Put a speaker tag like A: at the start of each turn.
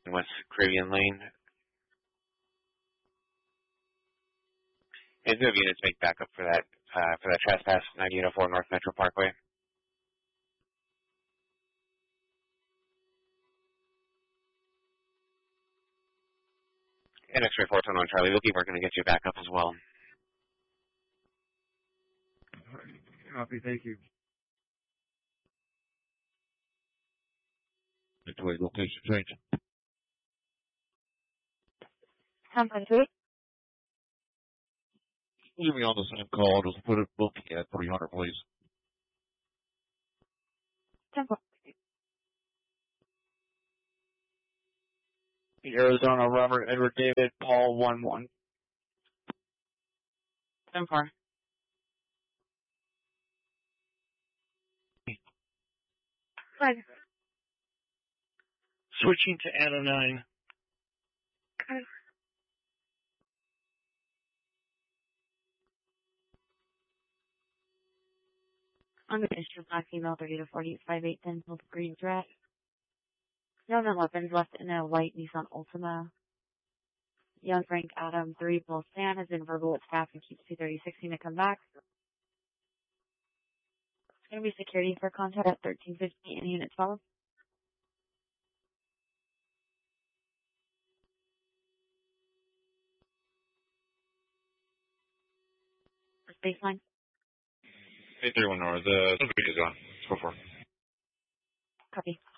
A: West Caribbean Lane. And do have units make backup for that trespass, 904 North Metro Parkway. And X-ray 421 Charlie, we'll keep working to get you back up as well.
B: Copy, thank you.
C: Midway location change.
D: 10.3.
C: Leave me on the same call. Just put it booking at 300, please.
D: 10.3.
B: Arizona, Robert, Edward, David, Paul, 1-1.
D: 10.4. Fine.
B: Switching to Anna 9.
D: Okay. I'm going to issue black female 30 to 40, 5'8", with green dress. No weapons left in a white Nissan Altima. Young Frank Adam 3 will stand, has been verbal with staff and keeps 230-16 to come back. It's going to be security for contact at 1350 and unit 12. First baseline.
A: 831 North, the is on. 4-4.
D: Copy.